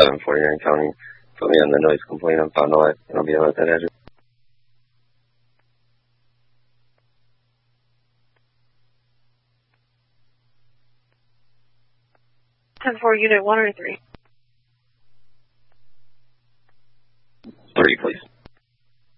7, 49 County. Put me on the noise complaint on Fond du Lac, and I'll be out at that address. 10-4, Unit 1 or 3? 3, please.